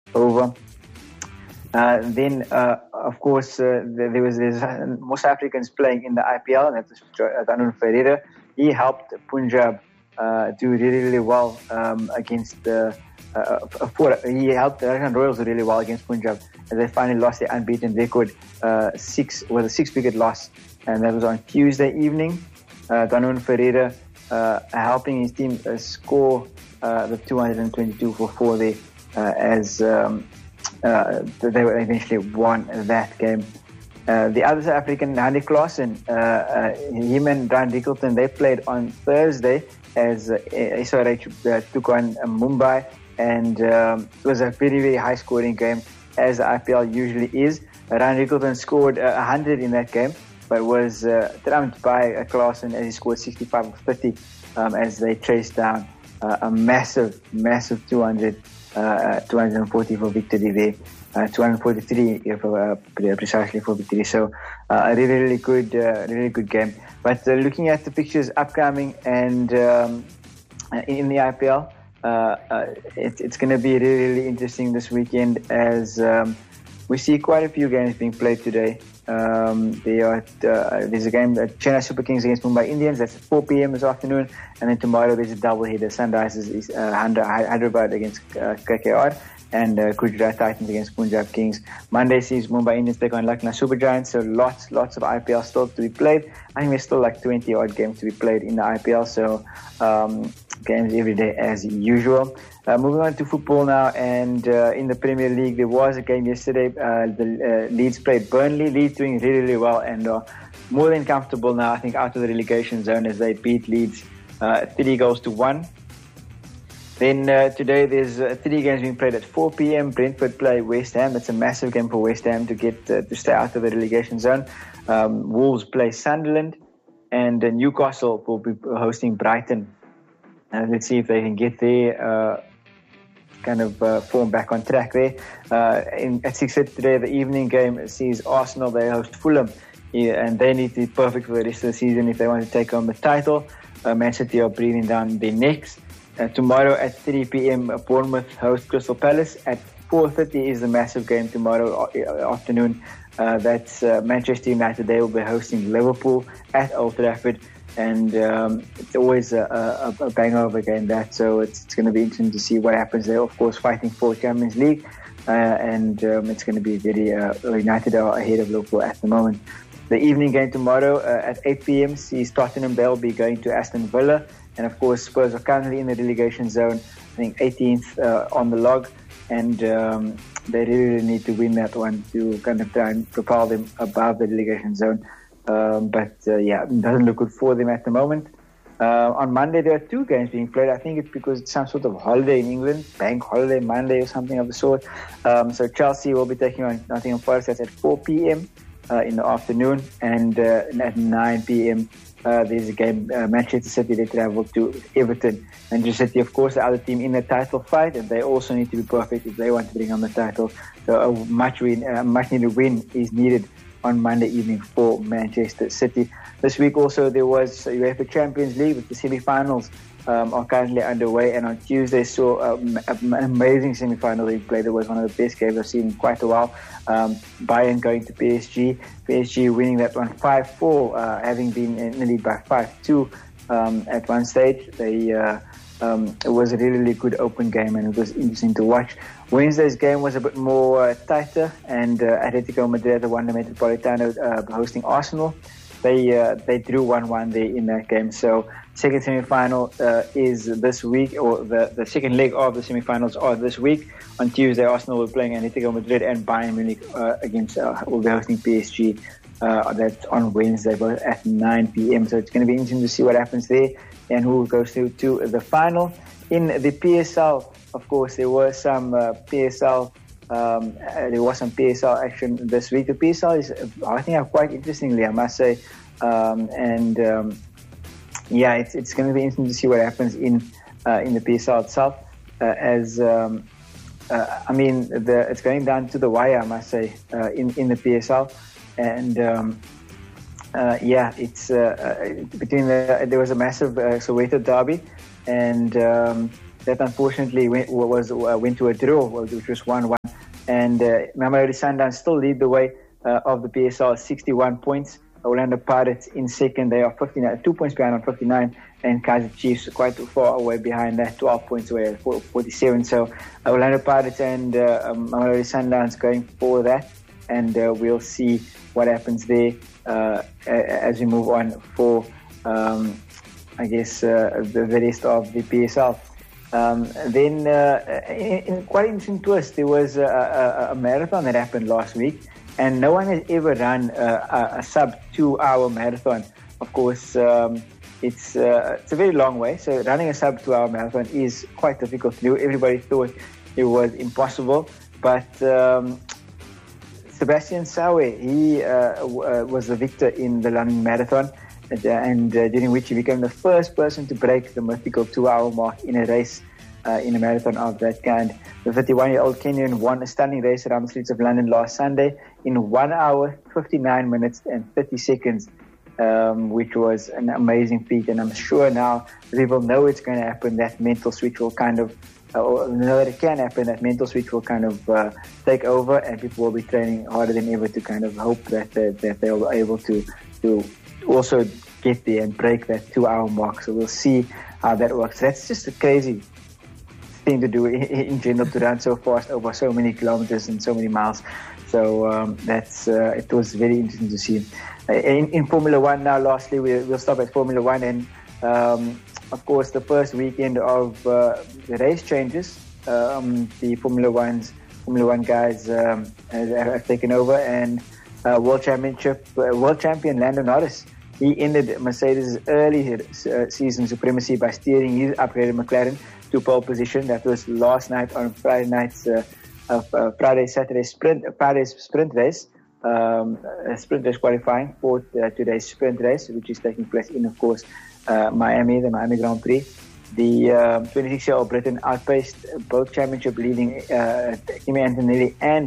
over. Then, of course, there's more South Africans playing in the IPL, and that was Danun Ferreira. He helped Punjab do really well against he helped the Rajasthan Royals do really well against Punjab, as they finally lost their unbeaten record with a 6-wicket loss, and that was on Tuesday evening. Danun Ferreira helping his team score the 222 for 4 there, as they eventually won that game. The other South African, Handy Klaasen, him and Ryan Rickelton, they played on Thursday as SRH took on Mumbai, and it was a very high scoring game, as the IPL usually is. Ryan Rickelton scored 100 in that game, but was trumped by Klaasen as he scored 65 of 30 as they chased down a massive 240 for victory there. 243 precisely for victory. So a really good game. But looking at the fixtures upcoming and in the IPL, it's going to be really interesting this weekend, as we see quite a few games being played today. There's a game, Chennai Super Kings against Mumbai Indians. That's at 4 p.m. this afternoon. And then tomorrow there's a doubleheader. Sunrisers Hyderabad against KKR, and Gujarat Titans against Punjab Kings. Monday sees Mumbai Indians take on Lucknow Super Giants. So lots of IPL still to be played. I think there's still like 20 odd games to be played in the IPL. So games every day as usual. Moving on to football now, and in the Premier League, there was a game yesterday. The Leeds played Burnley. Leeds doing really well, and more than comfortable now, I think, out of the relegation zone, as they beat Leeds 3-1. Then today there's 3 games being played at 4 p.m. Brentford play West Ham. That's a massive game for West Ham to get to stay out of the relegation zone. Wolves play Sunderland, and Newcastle will be hosting Brighton. Let's see if they can get their form back on track there. At 6:30 today, the evening game sees Arsenal. They host Fulham, and they need to be perfect for the rest of the season if they want to take on the title. Man City are breathing down their necks. Tomorrow at 3 p.m, Bournemouth host Crystal Palace. At 4:30 is the massive game tomorrow afternoon. That's Manchester United. They will be hosting Liverpool at Old Trafford. And it's always a banger of a game, that. So it's going to be interesting to see what happens there. Of course, fighting for Champions League. And it's going to be very United are ahead of Liverpool at the moment. The evening game tomorrow at 8 p.m. sees Tottenham. They'll be going to Aston Villa. And of course, Spurs are currently in the relegation zone, I think 18th on the log. And they really need to win that one to kind of try and propel them above the relegation zone. But it doesn't look good for them at the moment. On Monday, there are 2 games being played. I think it's because it's some sort of holiday in England, bank holiday Monday or something of the sort. So Chelsea will be taking on Nottingham Forest. That's at 4 p.m. In the afternoon. And at 9 p.m. There's a game, Manchester City, they travel to Everton. Manchester City, of course, the other team in the title fight, and they also need to be perfect if they want to bring on the title. So a much needed win is needed on Monday evening for Manchester City. This week also there was UEFA Champions League, with the semi-finals are currently underway, and on Tuesday saw an amazing semi-final being played. It was one of the best games I've seen in quite a while. Bayern going to PSG winning that one 5-4, having been in the lead by 5-2 at one stage. It was a really good open game, and it was interesting to watch. Wednesday's game was a bit more tighter, and Atletico Madrid, the Wanda Metropolitano, hosting Arsenal. They drew 1-1 there in that game. So second semi-final is this week, or the second leg of the semi-finals are this week. On Tuesday, Arsenal will be playing Atletico Madrid, and Bayern Munich will be hosting PSG. That's on Wednesday, but at 9 p.m. So it's going to be interesting to see what happens there and who goes through to the final. In the PSL, of course, there was some PSL action this week. The PSL is, I think, quite interestingly, I must say, it's going to be interesting to see what happens in the PSL itself. It's going down to the wire, I must say, in the PSL, and it's between there was a massive Soweto derby, and that unfortunately went to a draw, which was 1-1. And Mamelodi Sundowns still lead the way of the PSL, 61 points. Orlando Pirates in second, they are 59, 2 points behind on 59, and Kaizer Chiefs quite far away behind that, 12 points away at 47. So Orlando Pirates and Mamelodi Sundowns going for that, and we'll see what happens there as we move on for, I guess, the rest of the PSL. Then, in quite an interesting twist, there was a marathon that happened last week, and no one has ever run a sub 2-hour marathon. Of course, it's a very long way, so running a sub 2-hour marathon is quite difficult to do. Everybody thought it was impossible, but Sebastian Sawe, he was the victor in the London Marathon, and during which he became the first person to break the mythical 2-hour mark in a race, in a marathon of that kind. The 31-year-old Kenyan won a stunning race around the streets of London last Sunday in 1 hour, 59 minutes and 30 seconds, which was an amazing feat. And I'm sure now people know it's going to happen, that mental switch will kind of, or know that it can happen, that mental switch will kind of take over, and people will be training harder than ever to kind of hope that they'll be able to also get there and break that 2-hour mark. So we'll see how that works. That's just a crazy thing to do in general, to run so fast over so many kilometers and so many miles. So that's it was very interesting to see. In Formula One now, lastly, we'll stop at Formula One, and of course the first weekend of the race changes, the Formula One guys have taken over, and world champion Lando Norris, he ended Mercedes' early season supremacy by steering his upgraded McLaren to pole position. That was last night on Friday night's Friday's sprint race, sprint race qualifying for today's sprint race, which is taking place in, of course, the Miami Grand Prix. The 26-year-old Briton outpaced both championship leading Kimi Antonelli and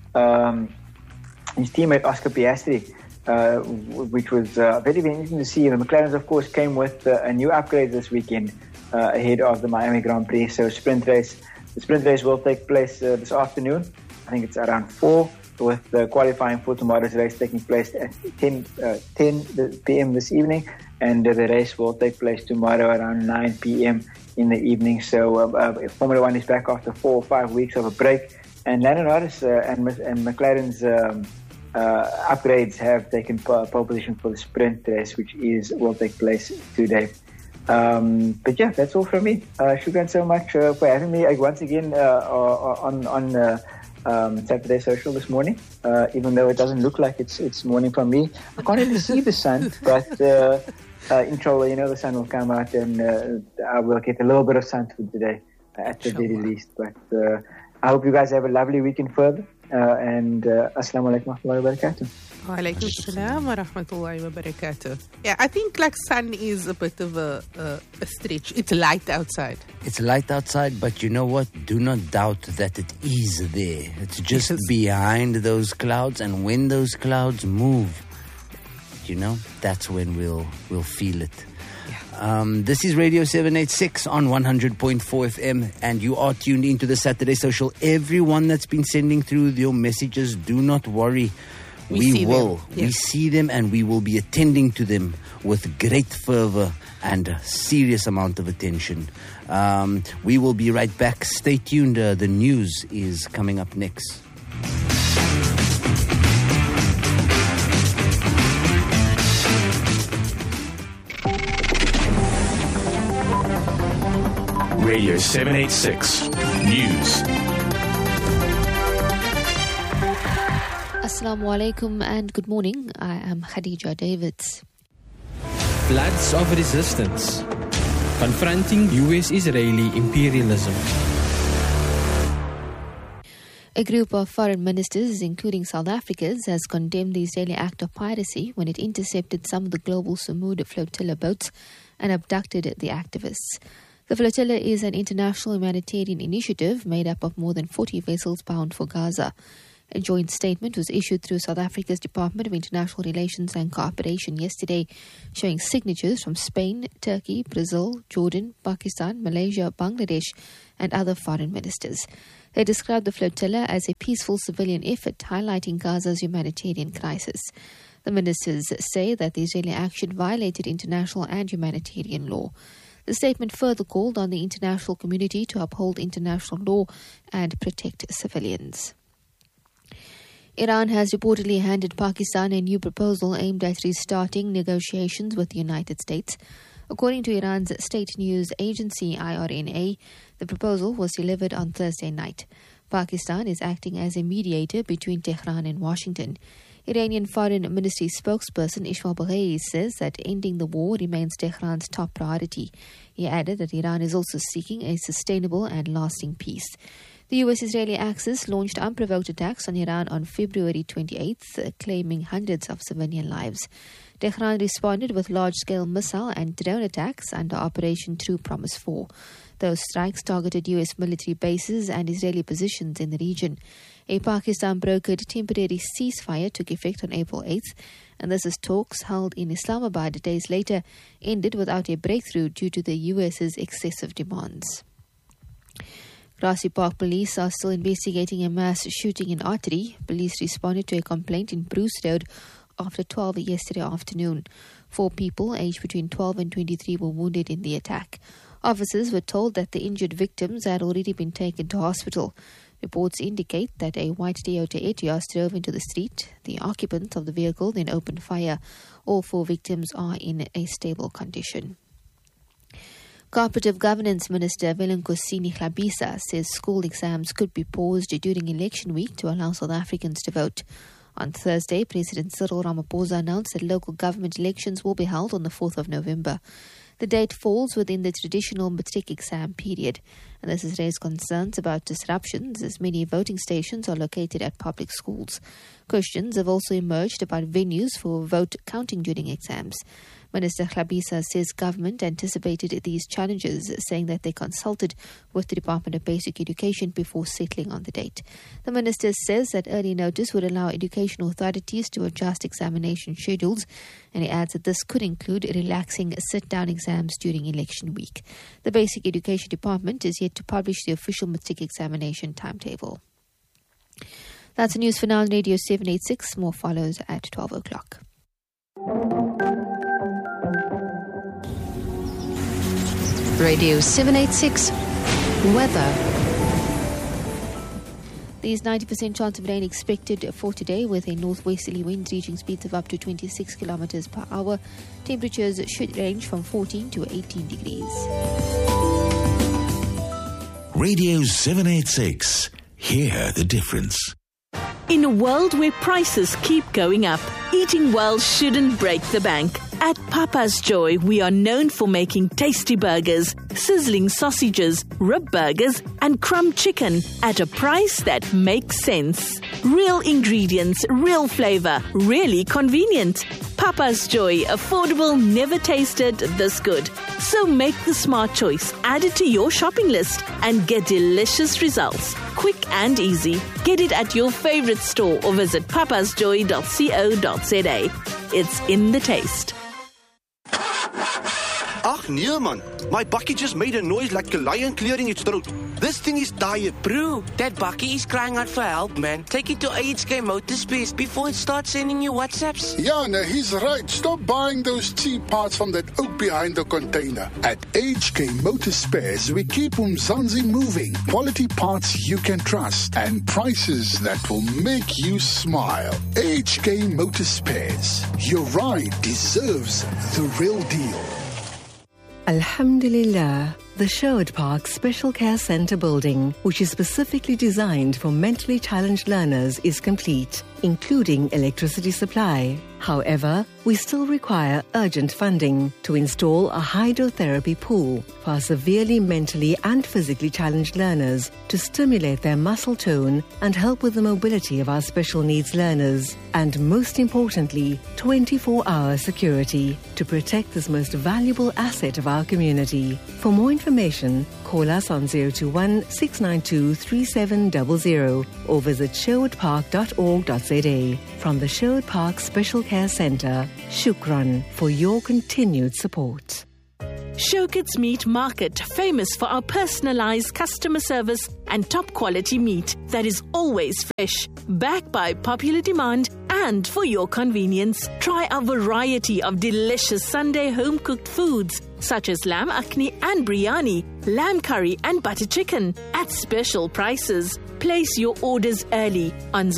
his teammate Oscar Piastri, which was very, very interesting to see. The McLarens, of course, came with a new upgrade this weekend ahead of the Miami Grand Prix. So the sprint race will take place this afternoon. I think it's around 4, with the qualifying for tomorrow's race taking place at 10 p.m. this evening, and the race will take place tomorrow around 9 p.m. in the evening. So Formula One is back after 4 or 5 weeks of a break, and Lando Norris and McLaren's upgrades have taken pole position for the sprint race, which will take place today. But yeah, that's all from me. Shukran so much for having me once again on Saturday Social this morning. Even though it doesn't look like it's morning for me, I can't even see the sun. But inshallah, the sun will come out, and I will get a little bit of sun today at the very least. But I hope you guys have a lovely weekend further. And Assalamu alaikum wa rahmatullahi wa barakatuh. Wa alaikum salam wa rahmatullahi wa barakatuh. Yeah, I think like sun is a bit of a stretch. It's light outside. It's light outside, but you know what? Do not doubt that it is there. It's just behind those clouds, and when those clouds move, that's when we'll feel it. This is Radio 786 on 100.4 FM, and you are tuned into the Saturday Social. Everyone that's been sending through your messages, do not worry. We will. We see them, and we will be attending to them with great fervor and a serious amount of attention. We will be right back. Stay tuned. The news is coming up next. Radio 786 News. Assalamu alaikum and good morning. I am Khadija Davids. Floods of resistance. Confronting US-Israeli imperialism. A group of foreign ministers, including South Africa's, has condemned the Israeli act of piracy when it intercepted some of the global Samud flotilla boats and abducted the activists. The flotilla is an international humanitarian initiative made up of more than 40 vessels bound for Gaza. A joint statement was issued through South Africa's Department of International Relations and Cooperation yesterday, showing signatures from Spain, Turkey, Brazil, Jordan, Pakistan, Malaysia, Bangladesh, and other foreign ministers. They described the flotilla as a peaceful civilian effort, highlighting Gaza's humanitarian crisis. The ministers say that the Israeli action violated international and humanitarian law. The statement further called on the international community to uphold international law and protect civilians. Iran has reportedly handed Pakistan a new proposal aimed at restarting negotiations with the United States. According to Iran's state news agency IRNA, the proposal was delivered on Thursday night. Pakistan is acting as a mediator between Tehran and Washington. Iranian Foreign Ministry spokesperson Ismail Baghei says that ending the war remains Tehran's top priority. He added that Iran is also seeking a sustainable and lasting peace. The US-Israeli axis launched unprovoked attacks on Iran on February 28th, claiming hundreds of civilian lives. Tehran responded with large-scale missile and drone attacks under Operation True Promise 4. Those strikes targeted US military bases and Israeli positions in the region. A Pakistan-brokered temporary ceasefire took effect on April 8th, and this as talks held in Islamabad days later ended without a breakthrough due to the US's excessive demands. Grassy Park police are still investigating a mass shooting in Ottery. Police responded to a complaint in Bruce Road after 12 yesterday afternoon. 4 people aged between 12 and 23 were wounded in the attack. Officers were told that the injured victims had already been taken to hospital. Reports indicate that a white Toyota Etios drove into the street. The occupants of the vehicle then opened fire. All 4 victims are in a stable condition. Cooperative Governance Minister Velenkosini Hlabisa says school exams could be paused during election week to allow South Africans to vote. On Thursday, President Cyril Ramaphosa announced that local government elections will be held on the 4th of November. The date falls within the traditional matric exam period, and this has raised concerns about disruptions as many voting stations are located at public schools. Questions have also emerged about venues for vote counting during exams. Minister Hlabisa says government anticipated these challenges, saying that they consulted with the Department of Basic Education before settling on the date. The minister says that early notice would allow educational authorities to adjust examination schedules, and he adds that this could include relaxing sit-down exams during election week. The Basic Education Department is yet to publish the official matric examination timetable. That's the news for now on Radio 786. More follows at 12 o'clock. Radio 786 weather. There's 90% chance of rain expected for today with a northwesterly wind reaching speeds of up to 26 kilometers per hour. Temperatures should range from 14 to 18 degrees. Radio 786. Hear the difference. In a world where prices keep going up, eating well shouldn't break the bank. At Papa's Joy, we are known for making tasty burgers, sizzling sausages, rib burgers, and crumb chicken at a price that makes sense. Real ingredients, real flavor, really convenient. Papa's Joy, affordable, never tasted this good. So make the smart choice, add it to your shopping list, and get delicious results. Quick and easy. Get it at your favorite store or visit papasjoy.co.za. It's in the taste. Ach nee man, my bakkie just made a noise like a lion clearing its throat. This thing is tired. Bro, that bakkie is crying out for help, man. Take it to AHK Motorspares before it starts sending you WhatsApps. Yeah, no, he's right. Stop buying those cheap parts from that oak behind the container. At AHK Motorspares, we keep Umzansi moving. Quality parts you can trust and prices that will make you smile. AHK Motorspares. Your ride deserves the real deal. Alhamdulillah, the Sherwood Park Special Care Centre building, which is specifically designed for mentally challenged learners, is complete, including electricity supply. However, we still require urgent funding to install a hydrotherapy pool for our severely mentally and physically challenged learners to stimulate their muscle tone and help with the mobility of our special needs learners. And most importantly, 24-hour security to protect this most valuable asset of our community. For more information, Call us on 021-692-3700 or visit sherwoodpark.org.za. From the Sherwood Park Special Care Centre, shukran for your continued support. Showkits Meat Market, famous for our personalized customer service and top quality meat that is always fresh, backed by popular demand and for your convenience. Try a variety of delicious Sunday home-cooked foods such as lamb akhni and biryani, lamb curry and butter chicken at special prices. Place your orders early on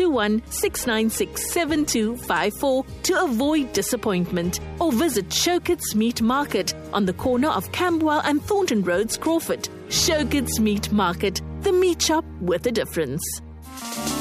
021-696-7254 to avoid disappointment, or visit Showkits Meat Market on the corner of Camberwell and Thornton Roads, Crawford. Showkits Meat Market, the meat shop with a difference.